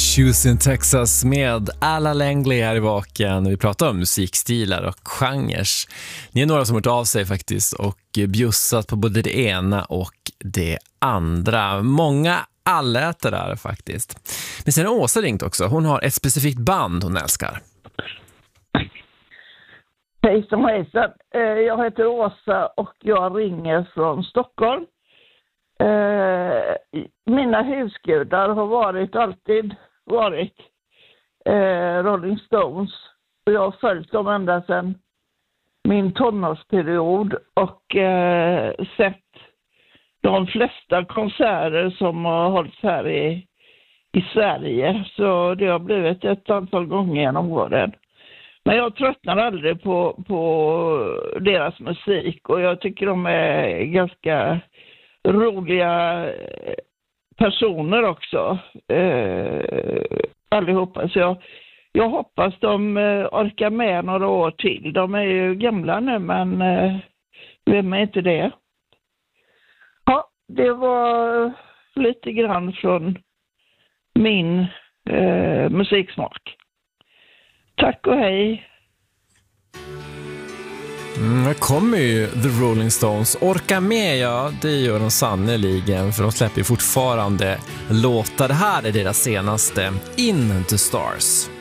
Houston, Texas med Alla Langley här i vaken. Vi pratar om musikstilar och genrer. Ni är några som har hört av sig faktiskt och bjussat på både det ena och det andra. Många allätare faktiskt. Men sen har Åsa ringt också. Hon har ett specifikt band hon älskar. Hejsan, hejsan. Jag heter Åsa och jag ringer från Stockholm. Mina husgudar har alltid varit Rolling Stones. Och jag har följt dem ända sedan min tonårsperiod och sett de flesta konserter som har hållits här i Sverige. Så det har blivit ett antal gånger genom åren. Men jag tröttnar aldrig på deras musik och jag tycker de är ganska roliga personer också. Allihopa. Så jag hoppas de orkar med några år till. De är ju gamla nu, men vem är inte det? Ja, det var lite grann från min musiksmak. Tack och hej. Här kommer ju The Rolling Stones. Orka med, ja, det gör de sannoliken. För de släpper ju fortfarande låtar. Det här är deras senaste, In the Stars.